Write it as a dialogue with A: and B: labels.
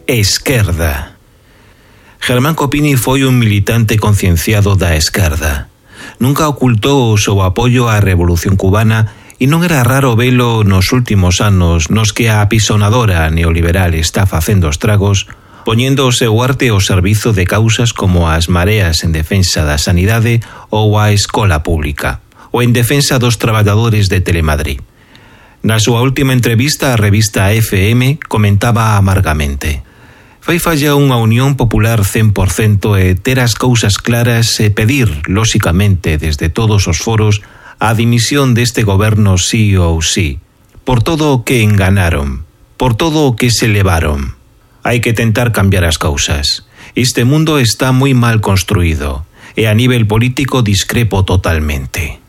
A: Esquerda. Germán Copini foi un militante concienciado da esquerda. Nunca ocultou o seu apoio á Revolución Cubana e non era raro velo nos últimos anos nos que a apisonadora neoliberal está facendo estragos, poñendo o seu arte ao servizo de causas como as mareas en defensa da sanidade ou a escola pública, ou en defensa dos traballadores de Telemadrid. Na súa última entrevista á revista FM comentaba amargamente: fai falla unha unión popular 100% e ter as cousas claras e pedir, lóxicamente, desde todos os foros, a dimisión deste goberno sí ou sí, por todo o que enganaron, por todo o que se levaron. Hai que tentar cambiar as cousas. Este mundo está moi mal construído e a nivel político discrepo totalmente.